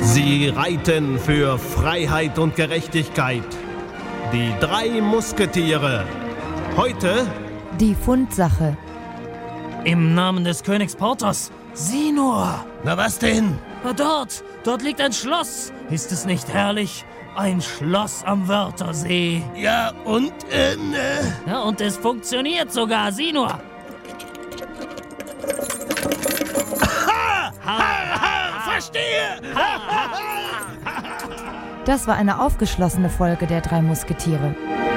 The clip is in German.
Sie reiten für Freiheit und Gerechtigkeit. Die 3 Musketiere. Heute die Fundsache. Im Namen des Königs Porthos. Sieh nur! Na was denn? Dort liegt ein Schloss. Ist es nicht herrlich? Ein Schloss am Wörthersee. Ja, und, Ja, und es funktioniert sogar. Sieh nur! Verstehe! Das war eine aufgeschlossene Folge der 3 Musketiere.